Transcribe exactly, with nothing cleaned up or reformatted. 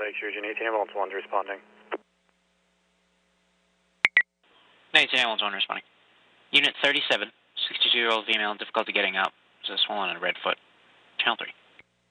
Lakeshore, eighteen ambulance one's responding. eighteen ambulance one responding. Unit thirty-seven, sixty-two-year-old female, difficulty getting up. There's a swollen and red foot. Channel three.